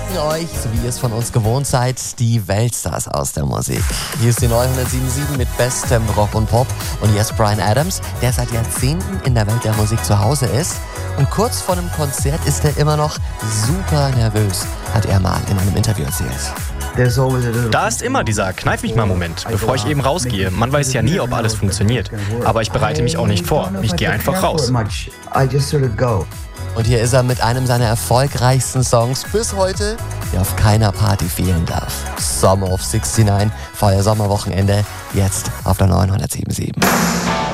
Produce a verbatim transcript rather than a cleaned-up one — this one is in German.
picken euch, so wie ihr es von uns gewohnt seid, die Weltstars aus der Musik. Hier ist die neunhundertsiebenundsiebzig mit bestem Rock und Pop. Und hier ist Bryan Adams, der seit Jahrzehnten in der Welt der Musik zu Hause ist. Und kurz vor einem Konzert ist er immer noch super nervös, hat er mal in einem Interview erzählt. Da ist immer dieser Kneif mich mal Moment, bevor ich eben rausgehe. Man weiß ja nie, ob alles funktioniert. Aber ich bereite mich auch nicht vor. Ich gehe einfach raus. Und hier ist er mit einem seiner erfolgreichsten Songs bis heute, der auf keiner Party fehlen darf. Summer of sixty-nine, Feuer Sommerwochenende, jetzt auf der neunhundertsiebenundsiebzig.